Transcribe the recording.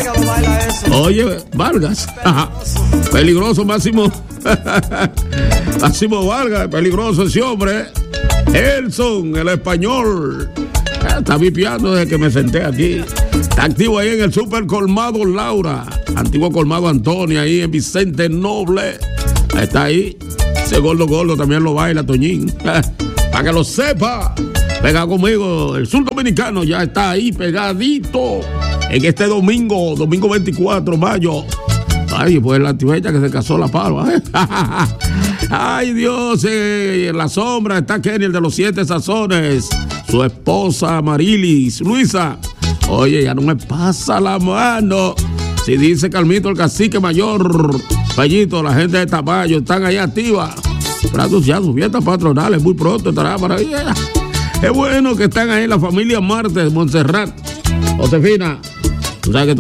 Oye, Vargas. Ajá. Peligroso, Máximo. Máximo Vargas, peligroso ese hombre. Elson, el español. Está vipiando desde que me senté aquí. Está activo ahí en el Super Colmado Laura. Antiguo Colmado Antonia, ahí en Vicente Noble. Está ahí. Ese gordo también lo baila, Toñín. Para que lo sepa. Pega conmigo. El sur dominicano ya está ahí pegadito. En este domingo 24 de mayo. Ay, pues la tibeta que se casó la palma. Ay, Dios. En la sombra está Kenny, el de los 7 sazones. Su esposa Marilis, Luisa. Oye, ya no me pasa la mano. Si dice Carmito, el cacique mayor, Payito, la gente de Tamayo, están ahí activas. Para sus fiestas patronales, muy pronto estará para ahí. Es bueno que están ahí la familia Martes, Montserrat, Josefina. Tú sabes que